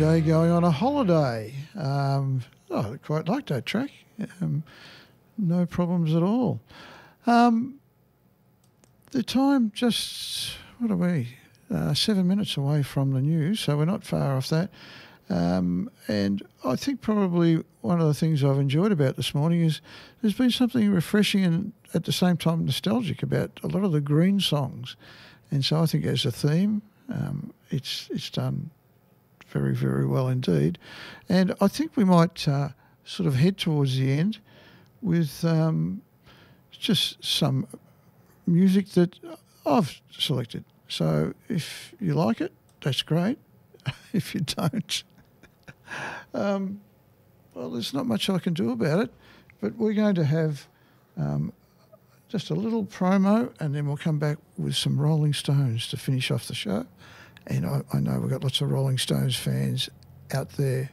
Day going on a holiday. I quite like that track. No problems at all. The time just, what are we, 7 minutes away from the news, so we're not far off that. And I think probably one of the things I've enjoyed about this morning is there's been something refreshing and at the same time nostalgic about a lot of the Green songs. And so I think as a theme, it's done very, very well indeed. And I think we might sort of head towards the end with just some music that I've selected. So if you like it, that's great. If you don't, well, there's not much I can do about it. But we're going to have just a little promo, and then we'll come back with some Rolling Stones to finish off the show. And I know we've got lots of Rolling Stones fans out there.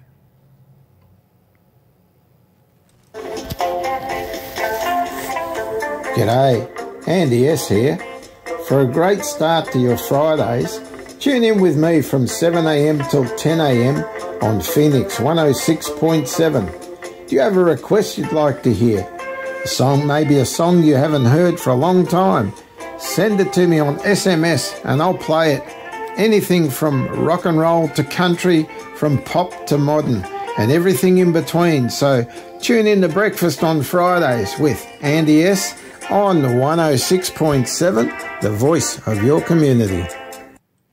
G'day, Andy S here. For a great start to your Fridays, tune in with me from 7am till 10am on Phoenix 106.7. Do you have a request you'd like to hear? A song, maybe a song you haven't heard for a long time? Send it to me on SMS and I'll play it. Anything from rock and roll to country, from pop to modern, and everything in between. So tune in to Breakfast on Fridays with Andy S on 106.7, the voice of your community.